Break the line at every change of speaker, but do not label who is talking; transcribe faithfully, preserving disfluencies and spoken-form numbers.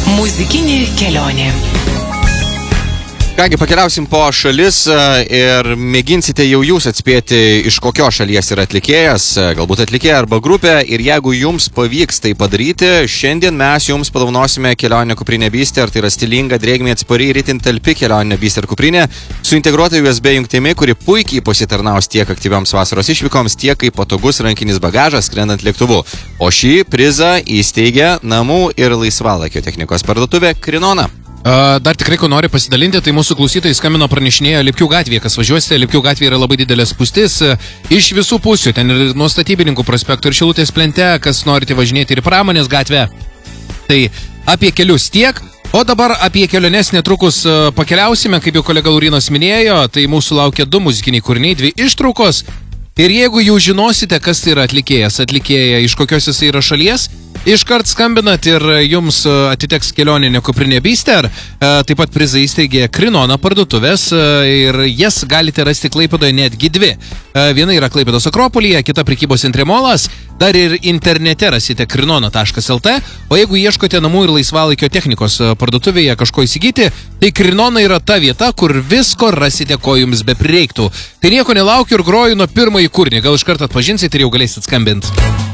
Muzikinė kelionė.
Kągi, pakeliausim po šalis ir mėginsite jau jūs atspėti, iš kokios šalies yra atlikėjas, galbūt atlikėja arba grupė. Ir jeigu jums pavyks tai padaryti, šiandien mes jums padovanosime kelionę kuprinę Beaster. Tai yra stilinga, drėgmė, atspari ir itin talpi kelionė Beaster kuprinė su integruota U S B jungtimi, kuri puikiai pasitarnaus tiek aktyvioms vasaros išvykoms, tiek kaip patogus rankinis bagažas skrendant lėktuvu. O šį prizą įsteigia namų ir laisvalaikio technikos parduotuvė Krinona.
Dar tikrai, ko nori pasidalinti, tai mūsų klausytojai skambino, pranešinėjo Lipkių gatvėje, kas važiuosite. Lipkių gatvėje yra labai didelė spūstis iš visų pusių, ten ir nuo Statybininkų prospekto ir Šilutės plente, kas norite važinėti ir Pramonės gatvę. Tai apie kelius tiek, o dabar apie keliones netrukus pakeliausime, kaip jau kolega Laurinas minėjo, tai mūsų laukia du muzikiniai kūriniai, dvi ištraukos. Ir jeigu jūs žinosite, kas tai yra atlikėjas, atlikėja, iš kokios jis yra šalies, iškart skambinat ir jums atiteks kelioninė kuprinė Beaster. Taip pat prizą įsteigė Krinona parduotuvės ir jas galite rasti Klaipėdoje netgi dvi. Viena yra Klaipėdos Akropolyje, kita prekybos centre Molas. Dar ir internete rasite krinona taškas el t. O jeigu ieškote namų ir laisvalaikio technikos parduotuvėje kažko įsigyti, tai Krinona yra ta vieta, kur visko rasite, ko jums beprireiktų. Tai nieko nelaukiu ir groju nuo pirmąjį kūrinį. Gal iš karto atpažinsit ir jau galėsit skambinti.